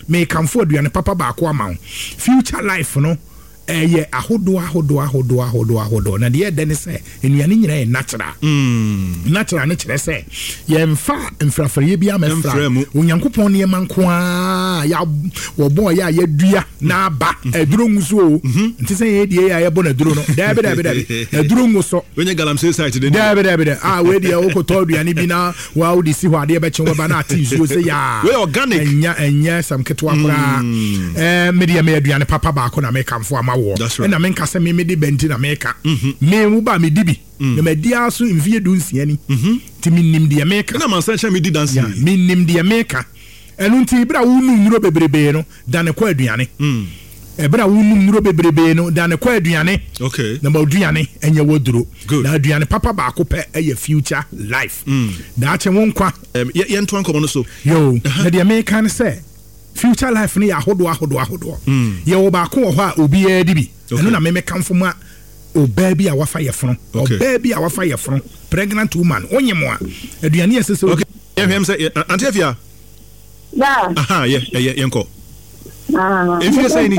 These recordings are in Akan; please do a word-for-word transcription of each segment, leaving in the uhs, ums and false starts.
me kamfo aduane papa ba ko ama future life no eh ahodo ahodo ahodo ahodo ahodo na de de ne se enuane nyina e natural mm natural ne kire se ye mfa mfrafre bi amefra onyankopon ne manko a ya wo boy ya yadua na aba aduro nguso nti se ye die ya ye bo na duro no dabe dabe dabe aduro nguso wenye galamsey site de dabe dabe dabe ah we dia wo ko to aduane bi na wa wo di si ho ade be chen wo ba na ati nsuo se ya we organic enya enya sam ketwa kora eh media me aduane papa ba ko na me kamfo ama wo na me nka se me me di benti na me ka me mu ba me di bi na me di aso mfie du nsia ni ti me nim de me ka na man san me di dance ya me nim de me ka enu nti bra wo nu nuro bebrebe no da ne kwa aduane mm e bra wo nu nuro bebrebe no da ne kwa aduane okay na ba aduane enye woduro na aduane papa ba ko pe eye future life da che won kwa ye nto anko no so yo na de me ka ne se future life ni ahodo ahodo ahodo ye wo ba ko ho a obi e dibi eno na me me kamfo ma o baby a wafa ye fron o baby a wafa ye fron pregnant woman onyemo a aduane ese se okay ye hwem se Antiafia yeah aha ye ye ye nko ah if you say ni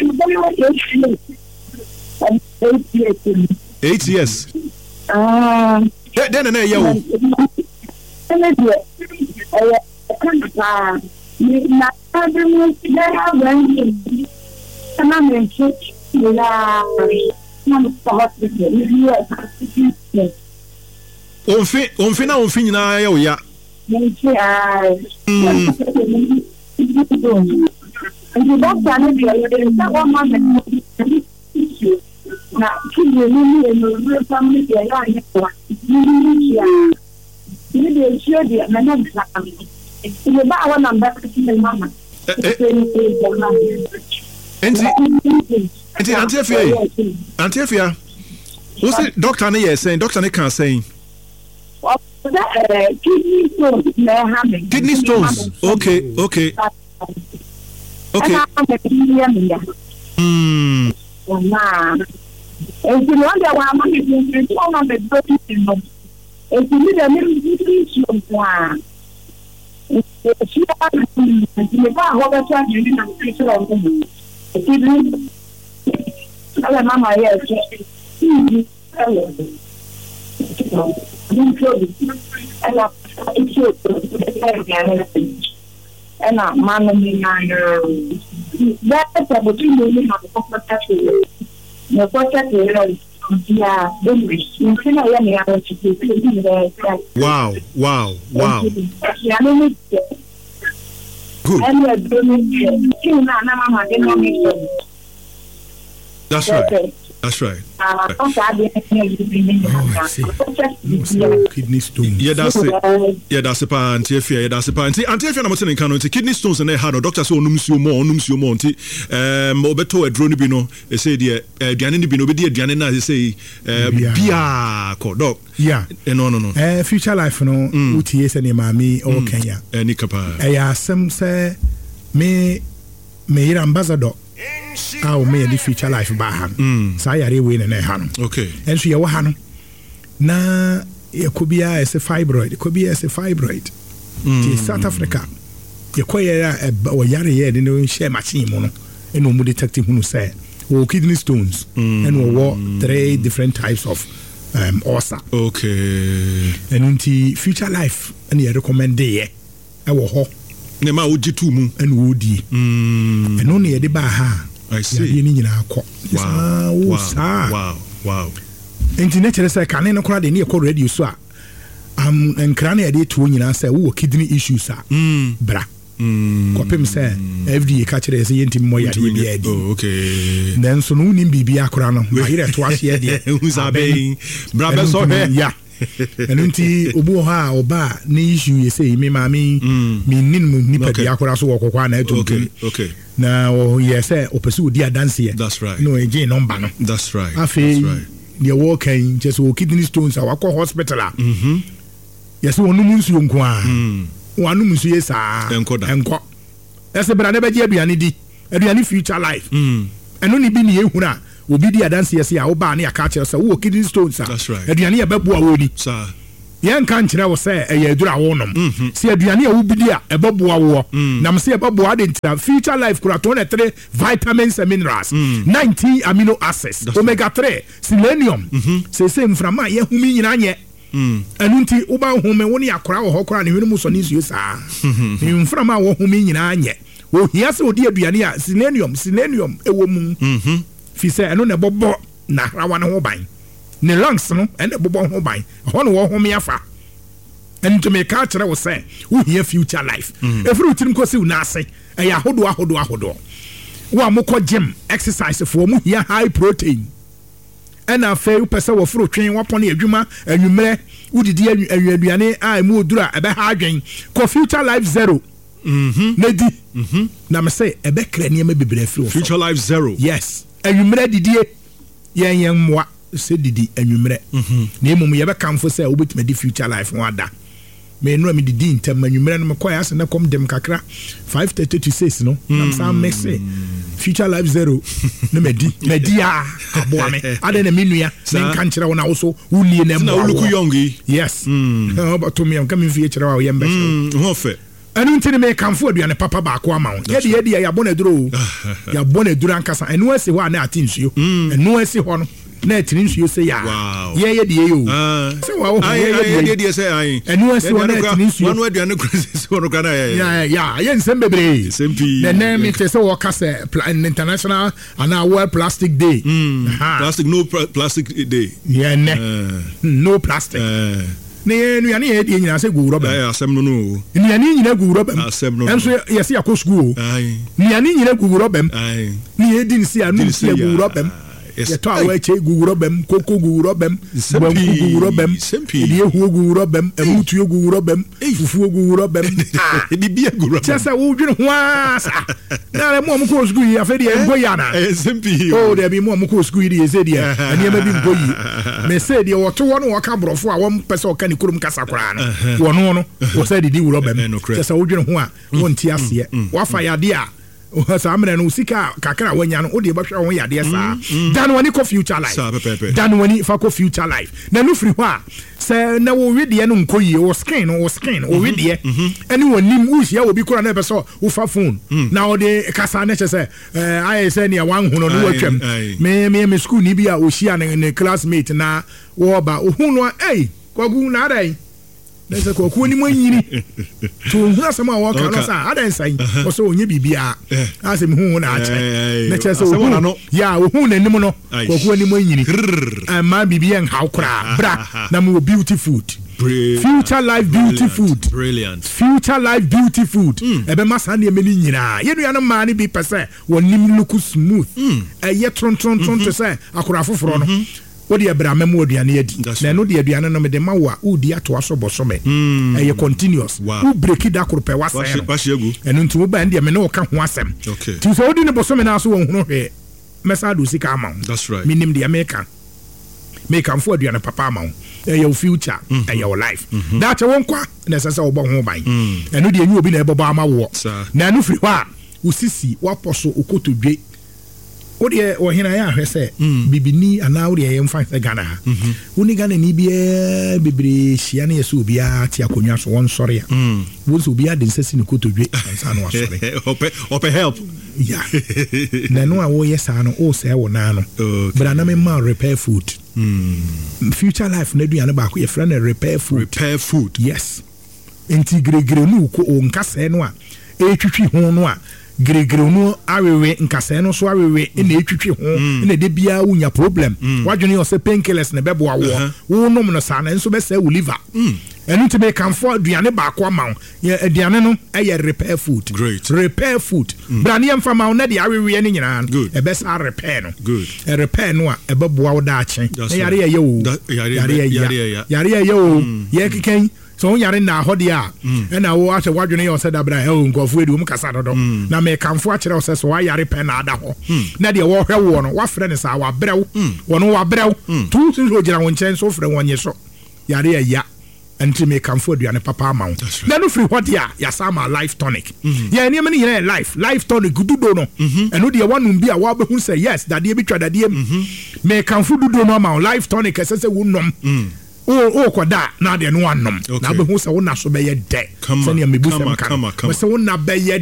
eight years ah then na ye wo ene de eh kan ni na adamu ya wengi kama menchi la na sport ni ya on fait on fait na on fait na ya o ya menchi ah and doctor no be able to one man na kile ni ni no family ya ya ni ya ni de sure dia na na ile ba wana mbaka kile mama enti enti Antiafia Antiafia what's it doctor na you saying doctor na can saying kidney stones kidney stones okay okay okay mm nah and you know that one man is one of the best things and you need a little bit of she you ba ho ba twa ni na picture of them kidney ala mama yes hello ela and a man in that's what you really have to contact with. No contact with yeah, English. You can I am here to wow, wow, wow. Good. That's right. That's right. Uh, oh, no, kidney stones. Yeah, that's it. Yeah, that's it. Antiafia, yeah, that's it. Antiafia, I'm saying, can kidney stones and they had a doctor so nums you more, nums you more. Um, obeto a drone bino. They say the Diana bino be the Diana. They say, Pia, doc. Yeah. No, no, no. Eh, future life, no. Uti is any mami or Kenya. Any capa. Eh, some say me me ambassador. How may the future life ba han sa yare we na ha no okay enso ye wo ha no na ye kobia as a fibroid kobia as a fibroid in South Africa ye koya o yare ye de no share machine mo no eno mu detective hu no say o kidney stones and wo three different types of um ulcer okay and unti future life and ye recommend ye e wo ho ne ma oji tu mu and wo di mm eno ne ye de ba ha I see. Wow. Wow. Wow. Wow. Internet say can no kora de ne ekọ radio so a um enkra na de to nyina say wo kidney issues a bra mm kopem say F D A ka kire say yenti mo ya de bia di okay then so no nim bibia kora no ahire to ahye de who's abe bra be so he yeah enunti obu ha oba ne issue ye say me ma me me nin nipa dia kora so wo kokwa na eto okay okay na o yes eh opese odi adanse ye that's right no again number no that's right that's right the work can just o kidney stones a wako hospital a mhm yes wonu munsu nko a mhm wonu munsu ye sa enko enko ese bra na beje aduane di aduane future life mhm eno ni bi ni ehura obi di adanse ye se a wo ba na ya ka kire se wo kidney stones a that's right aduane ye bebu a wo ni sir yen kan kyerɛ wo sɛ ɛyɛ adura wo nom sɛ aduane a wobidi a ɛbɛboa wo nam sɛ ɛbɛboa de ntia Future Life kura twenty-three vitamins and minerals nineteen amino acids omega three selenium sɛ sɛ mframa yɛ humi nyina nyɛ ɛnu nti woba home wo ne akora wɔ hɔ kora ne hwene mu sɔ ne nsuo saa mframa wɔ humi nyina nyɛ wo hia sɛ odi aduane a selenium selenium ɛwɔ mu fi sɛ ɛno na ɛbɔbɔ na rawa ne ho ban ne lungs no ɛna ɛbɔbɔ ho ban hɔ no wɔ home afa ɛnto me ka kyerɛ wo sɛ wo hia Future Life ɛfiri wo tirim kɔsi wo naase ɛyɛ ahodoɔ ahodoɔ ahodoɔ wo a mokɔ gym exercise foɔ mu hia high protein ɛna afei wopɛ sɛ wɔforo twen wapɔne adwuma anwummerɛ wodidi aduane a ɛmu oduru a ɛbɛha adwen kɔ Future Life Zero na di na me sɛ ɛbɛkra nneɛma bebree afiri wo Future Life Zero yes anwummerɛ didie yɛn yɛn mmoa sɛ didi anwummerɛ na mmom yɛbɛkamfo sɛ wobɛtumi di Future Life ho ada me no me didi ntam anwummerɛ no mekɔ yɛ na kom dem kakra five thirty to six no nam sa mix Future Life Zero no me di me di a aboa me ade na me nua me nka nkyerɛ wo na wo so wo lie na mmoa wo young yes oh but to me am come fie kyerɛ wo yɛ mbɛhye ho fɛ ɛnu ntini me kamfo aduane papa baako ama wo yɛde yɛde yɛ abɔ na duro yɛ abɔ na duro ankasa ɛnu asi hɔ a na ate nsuo ɛnu asi hɔ no na etini nsuo se ya ye ye de ye o se wa wo ye ye de se ai enu ase wo na etini nsuo wanu aduane krisi wo no kana ya ya ye nsem bebre sempi na na me te se wo ka se international and world plastic day plastic no plastic day yeah ne no plastic ne nuane ye de nyina se gu rubber eh asem no no nuane nyina gu rubber asem no enso ye se yakɔ school ai nuane nyina gu rubber ai ne ye din se anu se gu rubber yɛtɔ a wɔakyɛ gugurɔ bɛm koko gugurɔ bɛm banku gugurɔ bɛm ɛdeɛ huo gugurɔ bɛm ɛmutuo gugurɔ bɛm fufuo gugurɔ bɛm bibia gugurɔ kyɛ sɛ wodwene ho a sa na mo a mokɔɔ sukuu yi afei deɛ nkɔ yi ana o dabi mo a mokɔɔ sukuu yi deɛ ɛsɛ deɛ ɛnneɛma bi nkɔ yi me sɛ deɛ wɔto wɔ no wɔka borɔfo a wɔmpɛ sɛ ɔka ne kurom kasa koraa no wɔno no wɔ sɛ didi wurɔ bɛm kyɛ sɛ wodwene ho a wɔnte aseɛ wafa yadeɛ a sa amena no sika kakra wanya no odi ba hwa won yade sa dan wani ko Future Life dan wani fa ko Future Life na no free ho a se na wo wedie no nkoyi wo skin wo skin wo wedie ani wonim uhia obi kora na be so wo fa phone na wo de kasa na che se eh ayi se ne wan huno no watwam me me me school ni bi a ohia ne classmate na wo ba ohun no eh kwagu na dai nese ko ko ni mo nyini to hu asema wo ka no sa adan sai o so onye bibia asem hu na ache na che so hu ya o hu na nim no ko ko ni mo nyini ama bibia nhaw kra bra na mo beauty food Future Life beauty food brilliant Future Life beauty food ebe masa na eme ni nyina ye nua no ma ni bi pese wonim look smooth e ye tron tron tron to say akora foforo no wodi abra memo aduane adi na no de aduane no me de ma wa udi ato aso bosome e ye continuous u break da korpe wasem enu ntu ba ndie me no ka ho asem ti so odi ne bosome na so won hunu hwe mesa do sika ama that's right minim de america make am for aduane papa ama e your future e your life that won kwa na sesa wo bo ho ban enu de enyu obi na e bobo ama wo na enu firi hwa usisi waposo okotodwe odi o hina ya hwese bibini ana odi e mfa se Ghana ha uni Ghana ni bia bebre hia na yeso obia ti akonwa so won sori ya won so obia de nsesi ne kotodwe ansa no asori ope ope help ya na no a wo yesa no o se wo na no bra na me ma repair food Future Life na duane ba ko ye fra na repair food repair food yes integregre nu ko o nkase no a e twitwi ho no a gregre no awewe nkase no so awewe na etwitwi ho na de bia wunya problem wadwene yo se painkillers na bebo awo wo nom no sa na nso be sa wo liver enu to be kan for aduane ba kwa ma ya aduane no eye repair food great repair food brane yam fa ma na de awewe ni nyina e be sa repair no good e repair no a e bebo awo da achen yare ye o yare yare yare ye o ye keken so yare na hodi a na wo ase wadwene yo se da bra e nkofu edu mu kasa dodo na me kanfo a kire o se so wa yare pe na ada ho na de wo hwe wo no wa frɛ ne sa wa brew wo no wa brew tu tu so gira won chen so frɛ wonye so yare ya enti me kanfo aduane papa amount na no free hodi a ya sama life tonic ya ni me ni yare life life tonic dudo no eno de wanum bi a wa be hu say yes dade bi twa dade me kanfo dudo no amount life tonic ese se wo nom o o koda na de no anom na be hu se wona so be ye de se ne mebu se mka we se wona be ye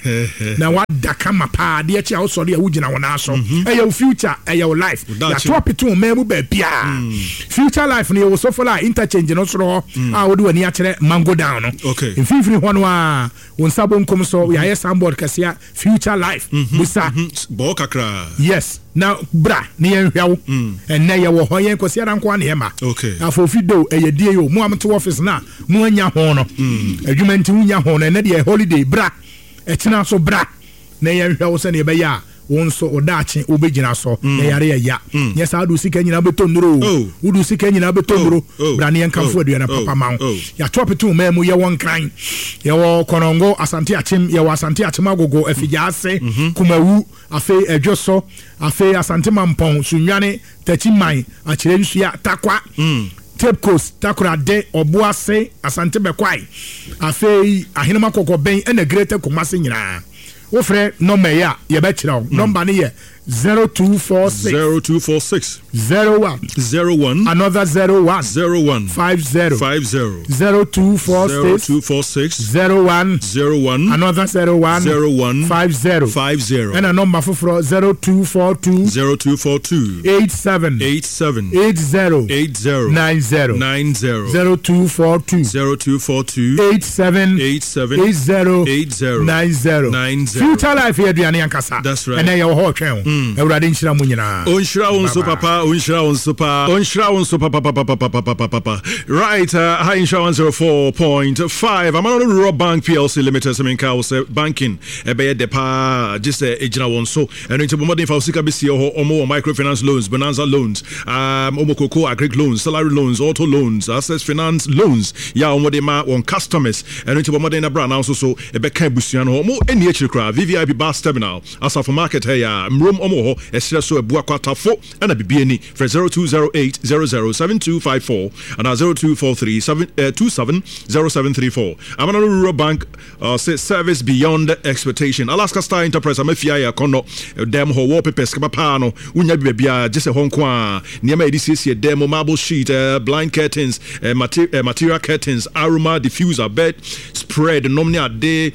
de na wa da kama pa de echi a wo so de wo gina wona so e your future e your life ya top it on mebu be bia future life ne wo so for la interchange no so a wo de wani a kire mango down no in fifiri ho no a won sabo nkom so ya yes board kasia future life busa bo kakra yes now bra ne yen hwawo en na ye wo ho yen kosia ran kwa ne ma afo fido e ye die yo mo am to office na mo anya ho no adwuma nti unya ho no na de holiday bra e tina so bra na yen hwawo se ne be ya won so odachi obegina so na yare ya yes adu sika nyina betonduro udu sika nyina betonduro bra ne yankamfo aduana papa mawo ya top to memu ye won kran ye wo konongo asante achim ye wo asante achim agogo afija ase kumawu afe edwoso afe asante mampon sunwane tachiman akire nsuya takwa Tape Coast takura de obuase asante bekwai afe ahinema kokoben ena greater kumase nyina wo frɛ number ya ye be kira number ne ye zero two four six zero two four six zero one zero one another zero one zero one five zero five zero zero two four six two four six zero one zero one another zero one zero one five zero five zero and a number for zero two four two zero two four two eight seven eight seven eight zero eight zero nine zero nine zero zero two four two zero two four two eight seven eight seven eight zero eight zero nine zero nine zero. Future life here duane yankasa. That's right. And then your whole twen. Everybody nshira mu nyina. Onshira onso papa, onshira onso pa, onshira onso papa papa papa papa papa. Right, uh, high insurance zero four point five. I'm on the Rural Bank P L C Limited. Some in cows banking. Ebe depa just a ejina onso. And into modern for sika bisi ho omo microfinance loans, bonanza loans, um omo koko agric loans, salary loans, auto loans, access finance loans. Ya omo de ma on customers. And into modern brand also so ebe kan busuan ho omo eni echiri kra V V I P bus terminal. Asa for market here ya mrom omo ho esira so ebu akwata fo and a bibieni for zero two zero eight zero zero seven two five four and zero two four three seven two seven zero seven three four. I'm on a Rural Bank uh, say service beyond expectation. Alaska Star Enterprise amefia ya kono dem ho wallpapers kama pano unya bibia just a honkwa niema edisi demo marble sheet uh, blind curtains uh, mater- uh, material curtains aroma diffuser bed spread nomnia day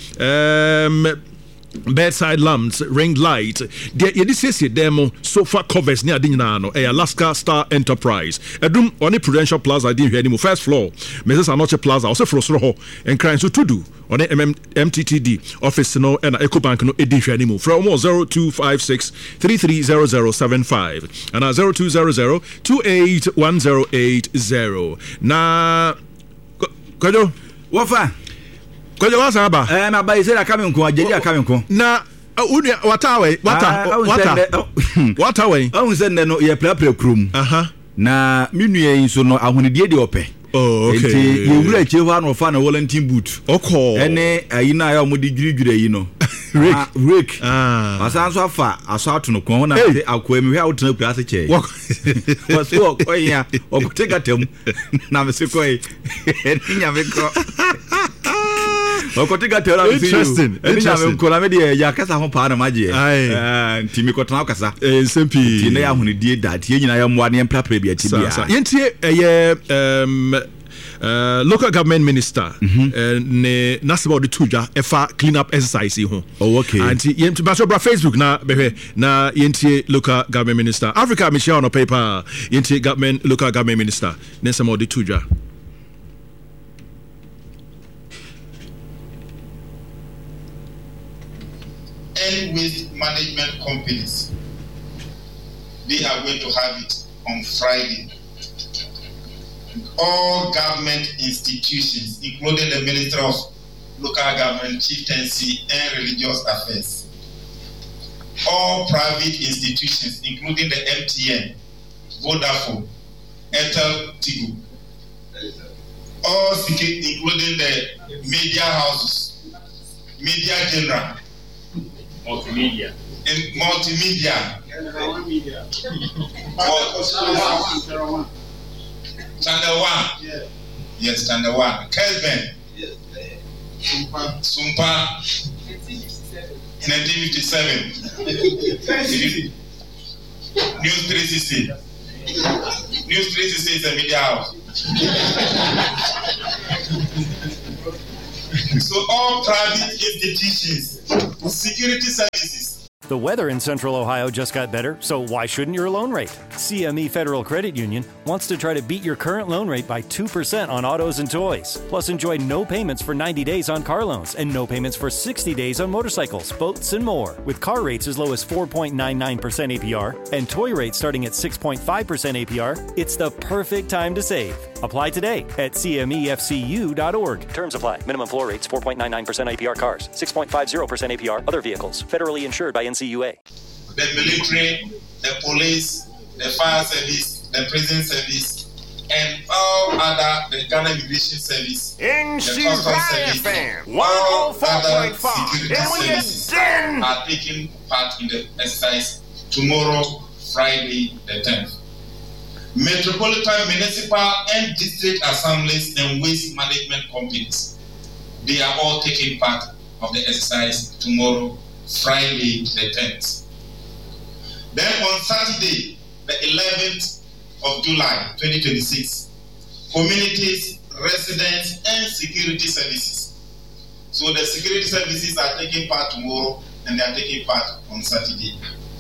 um bedside lamps, ring light. The edisi demo sofa covers near Dinano, a Alaska Star Enterprise. Edum on a Prudential Plaza, I didn't hear anymore. First floor, Missus Anoche Plaza, also Frosroho, and crying so to do on a M T T D office no and EcoBank no edition anymore. From almost zero two five six three three zero zero seven five and a zero two zero zero two eight one zero eight zero. Na Kajo, Wafa. Kwa wasa aba eh na ba ise da kame nko ajeli akame nko na uni watawe wata wata watawe ahun se ne no ye plapla krum aha na minue yin so no ahunidie de ope oh okay enti ye wura che ho no fa na volunteer boot oko ene ayi na ya mo di dwiridwira yi no rake rake ah asa so afa aso ato no kon na te akwa mi hwa wotena kura ase che waso koya okoteka tem na me se koy enya me ko okotiga tell am interesting interesting kola me de ya kasa ho pa na maje eh ntimi kotana kasa eh sempi ti na ya hunidie da ti nyina ya mwa ne mplapre bia ti bia yentie eye um Uh, local government minister mm-hmm. uh, ne nasaba de tuja efa clean up exercise ho oh okay anti yent ba so bra Facebook na behwe na yentie local government minister Africa Michelle on paper yentie government local government minister nasaba de tuja and waste management companies. They are going to have it on Friday. All government institutions, including the Ministry of Local Government, Chieftaincy and Religious Affairs. All private institutions, including the M T N, Vodafone, Airtel, Tigo. All security, including the media houses, Media General, Multimedia. In multimedia. Channel Channel one. Yeah. Yes, Channel one. Kelvin. Yes. Sumpa. Sumpa. nineteen fifty-seven. News three sixty. News three sixty is a media house. So all private institutions, security services. The weather in Central Ohio just got better, so why shouldn't your loan rate? C M E Federal Credit Union wants to try to beat your current loan rate by two percent on autos and toys. Plus, enjoy no payments for ninety days on car loans and no payments for sixty days on motorcycles, boats, and more. With car rates as low as four point nine nine percent A P R and toy rates starting at six point five percent A P R, it's the perfect time to save. Apply today at C M E F C U dot org. Terms apply. Minimum floor rates four point nine nine percent A P R cars, six point five zero percent A P R other vehicles. Federally insured by N C U A. The military, the police, the fire service, the prison service, and all other, the Ghana Immigration Service, the Customs Service, all other security services are taking part in the exercise tomorrow, Friday the tenth. Metropolitan, municipal, and district assemblies and waste management companies, they are all taking part of the exercise tomorrow, Friday the tenth. Then on Saturday, the eleventh of July twenty twenty-six, communities, residents, and security services. So the security services are taking part tomorrow and they are taking part on Saturday.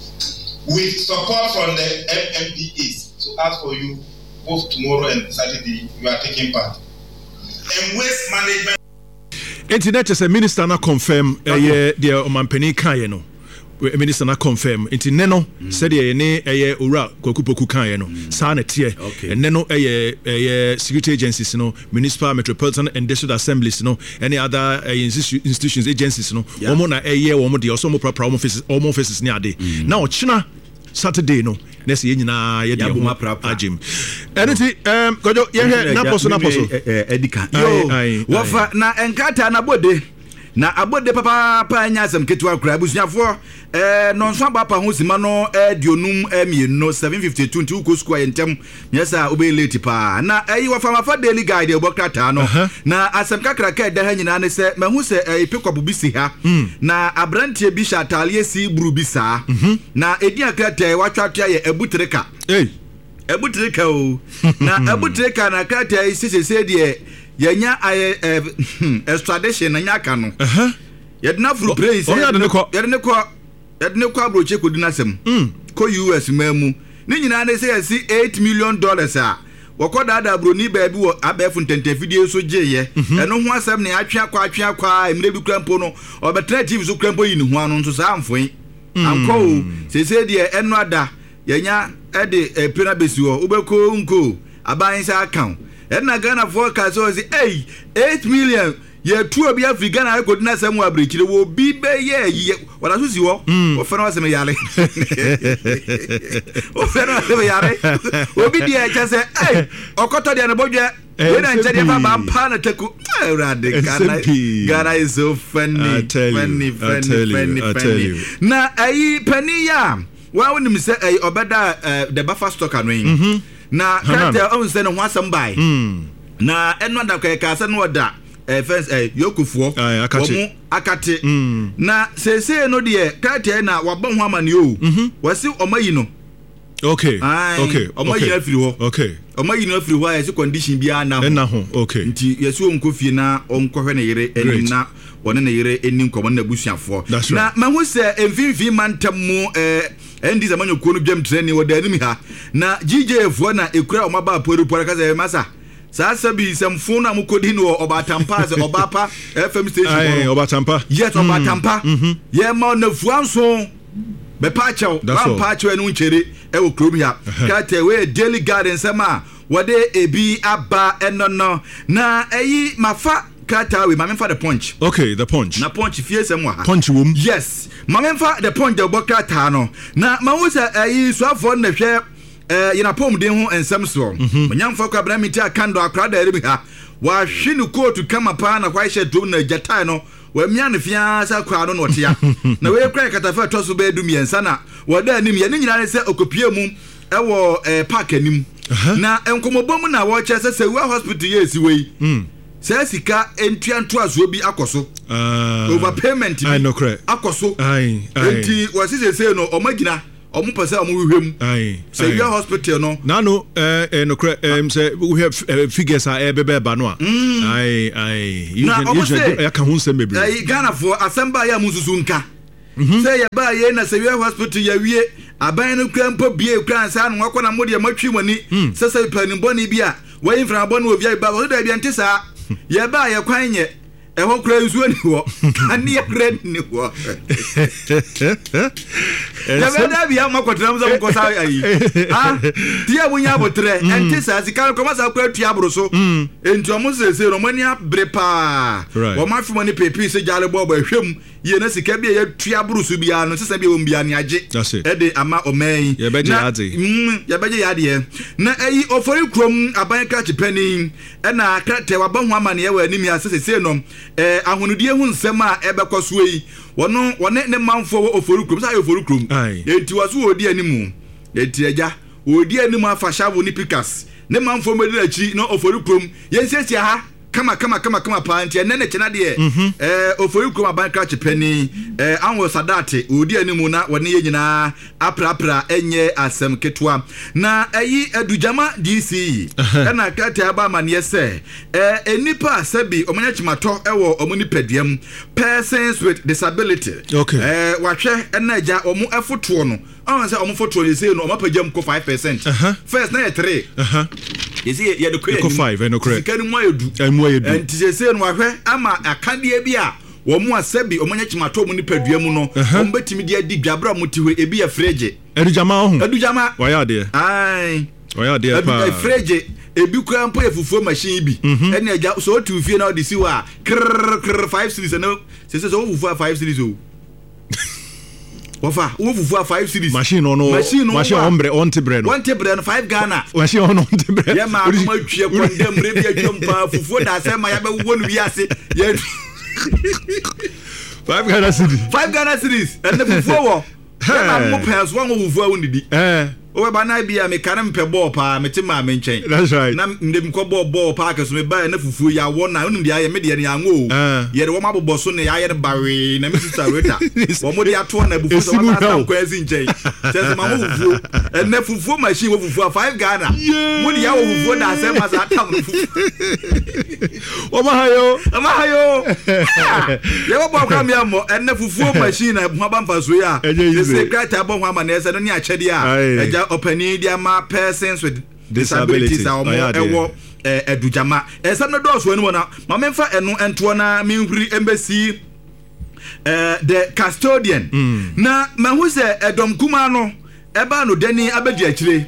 With support from the M M P As. So as for you, both tomorrow and Saturday, you are taking part. And waste management. Internet is a minister na confirm eh the omampani kan no. Minister na confirm nti neno said ye ne eye owura kwakupoku kan no sa na tie and neno eye eye security agencies no municipal, metropolitan and district assemblies no any other uh, institutions agencies no omo na eye omo de oso mo proper omo offices omo offices ni ade na ochina Saturday no nese ye nyina ye de ho agim eniti um gojo ye he na poso na poso edika yo wafa na enkata na bode na abode papa pa anya asem ketua kra busuafo eh no nso aba pa ho sima no eh dionum emieno seven fifty-two nti uko square entem yesa obe late pa na eh wafa mafa daily guide obokrata no na asem kakra ka da ha nyina ne se mahu se eh pekwabu bisi ha na abrantie bi shatale si buru bisa na edi akrata watwatwa ye ebutreka eh ebutreka o na ebutreka na krata isi se de yenya eh extradition na nyaka no eh yedna furu praise yedne ko yedne ko yedne ko abroche ko dinasem ko U S mamu ni nyina na say si eight million dollars a wokoda da broni baabi wo abefu ntente video so geye eno ho asem ne atwe akwa atwe akwa emre bi krampo no obetra T V so krampo yi ni ho anu nso sa amfoi anko sese de eno ada yenya ede epena besi wo ubeko nko aban sa account na Ghana forecast was hey eight million ye two obi Africa na ko dina samu abrekire wo bi be ye wala so si wo o fena wa se me yare o fena wa se me yare obi dia cha se hey okoto dia na bodwe we na nche dia ba mpa na teku rade Ghana Ghana is so funny funny funny funny funny na ayi pani ya wa wonim se ay obeda the buffer stock anwen na kata on se no hwasam bai na eno da ka ka se no da eh fence eh yokufuo omo akate na sese no de kata na waba ho amane o wasi omayi no okay okay omayi afiri ho okay omayi no afiri ho a yesi condition bia na na ho okay nti yesi onkofie na onkɔhwe ne yere enim na wone ne yere enim komo na busuafo na mahu se emfimfi mantam mu eh endi zamanyo ko no dwam training wo da anim ha na G J fo na ekura o maba poru poru kaza masa sa sabi semfo na mukodi no obatampa ze obapa F M station ai obatampa yes obatampa ye ma na fuanso be pacho ram pacho enu nchere e wo krom ya kate we daily garden sama wode ebi aba enono na eyi mafa kata we mamenfa the punch okay the punch na punch fie semwa ha punch wom yes mamenfa the punch de bokata no na mawusa eyi suafo na hwe eh yina pom den ho ensem so manyamfa kwa bramiti akando akra da rebi ha wa hwinu coat kama pa na kwa hye dum na jatai no wa mia ne fia sa kwa no no tia na we kra katafa toso be dum yensa na wada anim ye nyina ne se okopie mu ewo eh park anim na enkomobom na wo che se sewa hospital ye si we say sika entuanto azo bi akoso uh overpayment I know correct akoso ai enti wasise say no omagina omo pese omo hwehwem ai say we hospital no na no eh eh no kra em say we have figures are e bebe ba no ai ai you can you can ya ka hu nsem bebre ai Ghana for assemble ya mususu nka say ya ba ye na say we hospital ya wie aban no kra mpo bie kra ansa no akona mo de matwi mani say say panin boni bia we infra boni obi ba wo da bia ntisa ya ba ya kwan nye e ho kra nsuo ni wo ani red ni wo ya be da bia makotra mzo ko sa ayi ha dia bunya botre ntisa sika ko masa kra tua abroso enti omo sese no mani abrepa wo mafi mani pepi se jale bo ba hwem ye na sika bia ya tua abroso bia no sesa bia wo bia ne age e de ama omen ya beje ade ya beje ya de na ayi ofori krom aban kra chepani e na krate wa ba ho amane ye wa anim ya sese no eh ahonudie hu nsem a ebekwaso yi wono wone ne manfo wo ofori krom sa ofori krom enti waso odi animu enti eja odi animu afa shavu ni pikas ne manfo medi na chi no ofori krom yensesia ha kama kama kama kama pa enti ene ne chena de eh ofori krom abanka chepani eh anwo sadate odi animu na wone ye nyina aprapra enye asem ketwa na eyi adujama D C na kata aba mane se eh enipa sabi omanya chimato ewo omuni pediam persons with disability okay eh wahwe ena eja omu efoto no on say omu foto ye say no omapagam ko five percent first na three uh-huh you see ye de ko five no correct kan mu ayedu mu ayedu enti se say no wahwe ama akade bia wo mu asabi omanya chimato mu ni paduam no ombetimi dia di dwabra mutiwe ebi ya freje edujama ho edujama wa ya de ai wa ya de pa ebi freje ebi kwa mpo efufuo machine bi ene aja so tu fie na odi si wa krr five series na se se so fufuo five series o wafa wo fufuo five series machine no no machine ombre on tebre no on tebre no five Ghana machine on tebre ya ma ma twie kwandem re bi atwom pa fufuo da se ma ya be wo no wiase ya five Ghana series five Ghana series ene fufuo wo ya ma mo pens wo fufuo wo ndidi eh o ba na bia me kan mpe ball pa meti ma me nchen that's right na ndem ko ball ball pa ka so me ba na fufuo ya wo na onum dia ye me dia ne anwo ye de wo ma bobo so ne ya ye de bawe na me sister reta wo mo dia to na bufu so ma na ko ezi nchen se ma mo fufuo na fufuo machine wo fufuo five Ghana mo dia wo fufuo da se ma sa tam fufuo wo ma hayo ama hayo ye wo bo kwa me amo na fufuo machine na ho ba mfa so ya se krata bo ho ama na ese no ni achede a opani dia ma persons with disabilities a omo ewo edujama esam no do so enu na ma memfa enu ento na menhuri embassy eh the custodian na mahu se edom kuma no eba no dani abedi akire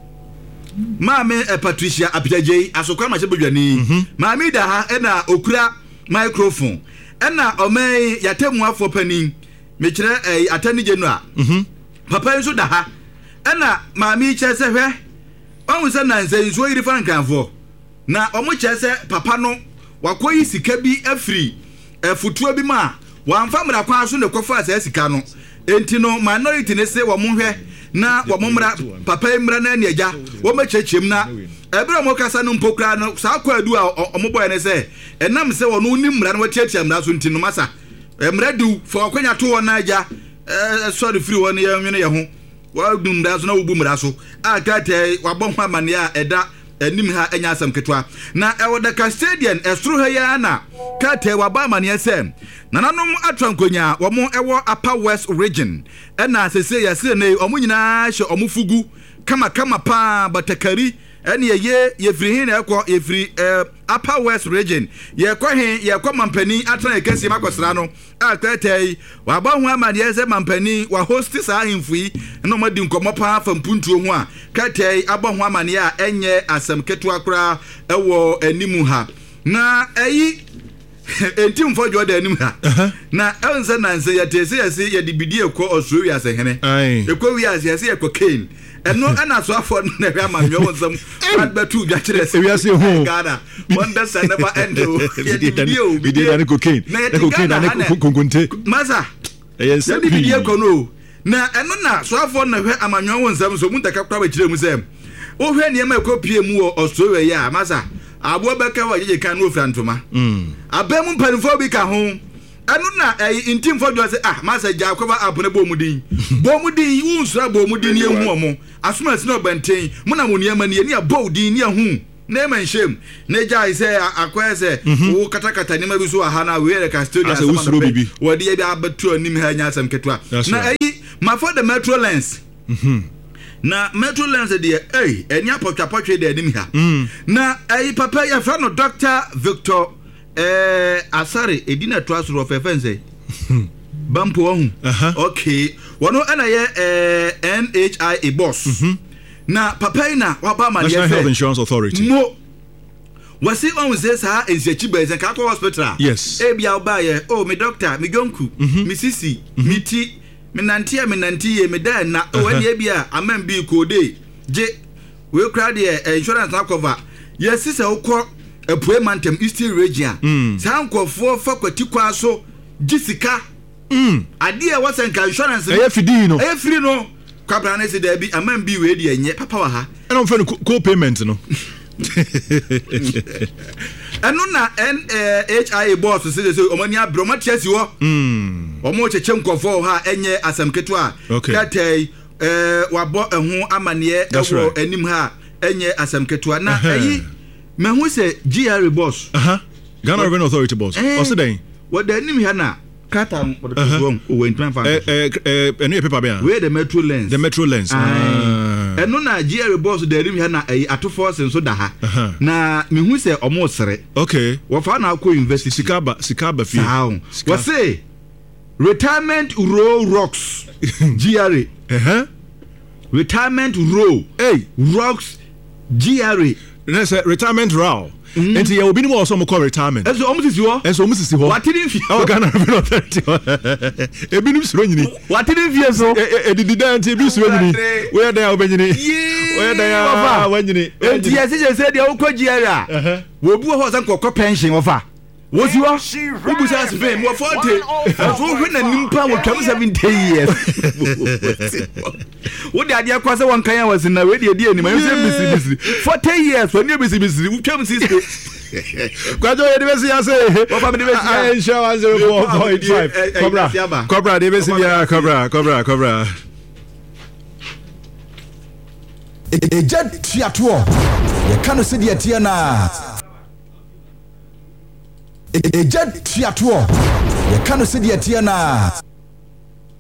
ma me Patricia Apiaje asokwa ma chebodwani ma mi da ha ena okura microphone ena omai yatemu afo pani me kire atani genu a papa nso da ha ena maami chese hwe onwu se na nse nso yiri fankanfo na omo chese papa no wakoyi sika bi afri efutuo bi ma wamfa mra kwa so ne kofa asa sika no enti no minority ne se wo mo hwe na wo mo mra papa mra na ne agya wo machechem na ebere mo kasa no mpokra no sa kwa adu a omo boy ne se enam se wo no ni mra no watiatia mra so enti no masa mra du fo akwanya to wo na agya eh sorry free wo ne ya nwene ye ho wa dum da so na wo bu mra so a kate wa bon hwa mane a eda anim ha enya asam ketwa na ewo da custodian estro ha ya na kate wa ba mane se nananom atrankonya wo mo ewo Upper West region ena sese ya se ne omo nyina hye omo fugu kama kama pa batakari ene ye ye free hin ekọ ye free Upper West region ye kọ hin ye kọ mampani atran ekesi makosra no atatei wa ba hu amade ye se mampani wa host sa ahemfui no madi nkomo pa fampuntuo ho a katei aba hu amane a enye asam ketu akora ewo animu ha na eyi enti mfo jo da anim ha na ense na nse ya tese ya se ya dibidi ekọ osoro wi asehene ekọ wi ase ya se ekọ cane eno ana so afọ na hwa ma nyo wonsam adbatu dwa kire se wi ase ho Ghana wonder sa never end video video na cocaine na cocaine na konkonte masa yes ya dibidi ekọ no na eno na so afọ na hwa amanyo wonsam so muntaka kwa ba kire mu se o hwa ne ma ekọ pie mu o osoro ya masa abo beka wa jeje kan no frantoma mm abem mpanfo bi ka ho anu na eh intim for do say ah masa ja kwaba app na bomudin bomudin unsura bomudin ye hu omo asoma sina obanten mo na mo niam ne ni abodin ne hu na man shame na ja say akwa say wo katakata ni ma bi so aha na we re ka studio as usuro bibi wo de ya abatu anim ha nya asam ketwa na eh ma for the metro lens mhm na metro lens de eh eni apotwa potwe de anim ha na eh papa ya fra no Doctor Victor eh asare edina twasoro fefense bampo ohu okay wono ana ye eh N H I A boss na papa ina waba ma National Health Insurance Authority mo wasi on say sa ensechi bezen ka ko hospital yes e bia oba ye oh me doctor me jonku me sisi me ti me nantia me nantie me da na o wani e bia amam bi kode je we kra de insurance na cover yes sisi ukọ Epue mantem Eastern region. Mm. Sa nkofo fa kwati kwa so gisika. Mm. Ade e wasanka insurance. E fidi no. E free no. Kwabra na se da bi amam bi we de enye papa wa ha. E no mfa no co payment no. Eno na N H I A boss se se omani abroma tiasi wo. Mm. Omo cheche nkofo ha enye asamketo a. Katai eh wabo ehu amane ewo anim ha enye asamketo na ayi me hu say G R boss aha Ghana Revenue Authority boss o se den what the name here na kata what the wrong o went man eh eh eh enu paper be where the metro lens the metro lens ah enu na G R boss the name here na ato force so da ha na me hu say omo sere okay wo fa na akọ university sikaba sikaba fi wo say retirement row rocks G R eh retirement row hey rocks G R There's a retirement row. And you will be more some call retirement. As almost is you are. As almost is you. What didn't you? Oh, Ghana Revenue Authority. A minimum running. What didn't you so? A did dance a bit running. Where they are Benjamin. Where they are when you and yes, I said the old Kogiera. We'll do a horse and cock pension of her. Was you are? Who was us fame? What forty? And for when a new power comes seventy years. What the idea was one kind was in a radio dear in my business for ten years when you're busy, who comes sister. Graduate university, I say, I insure zero four point five. Cobra, Cobra, University, Cobra, Cobra, Cobra. A jet theatre. You can't see the Tiana. A jet theatre. You can't see the Tiana.